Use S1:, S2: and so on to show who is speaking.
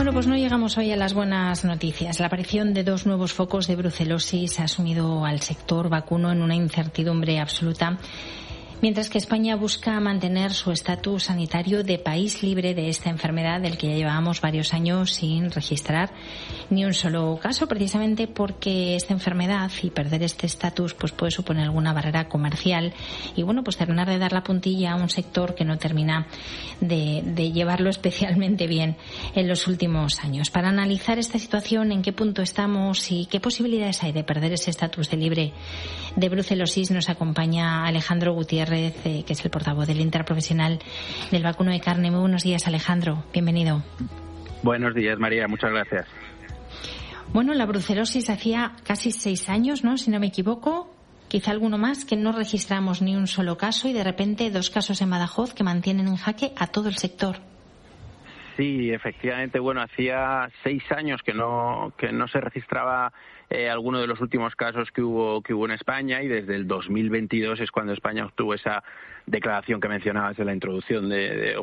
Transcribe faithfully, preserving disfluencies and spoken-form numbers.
S1: Bueno, pues no llegamos hoy a las buenas noticias. La aparición de dos nuevos focos de brucelosis ha sumido al sector vacuno en una incertidumbre absoluta, mientras que España busca mantener su estatus sanitario de país libre de esta enfermedad, del que ya llevábamos varios años sin registrar ni un solo caso, precisamente porque esta enfermedad y perder este estatus pues puede suponer alguna barrera comercial y bueno, pues terminar de dar la puntilla a un sector que no termina de, de llevarlo especialmente bien en los últimos años. Para analizar esta situación, en qué punto estamos y qué posibilidades hay de perder ese estatus de libre de brucelosis, nos acompaña Alejandro Gutiérrez, que es el portavoz del Interprofesional del Vacuno de Carne. Muy buenos días, Alejandro. Bienvenido.
S2: Buenos días, María. Muchas gracias.
S1: Bueno, la brucelosis hacía casi seis años, ¿no? Si no me equivoco, quizá alguno más, que no registramos ni un solo caso y de repente dos casos en Badajoz que mantienen en jaque a todo el sector.
S2: Sí, efectivamente. Bueno, hacía seis años que no que no se registraba eh, alguno de los últimos casos que hubo que hubo en España y desde el dos mil veintidós es cuando España obtuvo esa declaración que mencionabas de la introducción de, de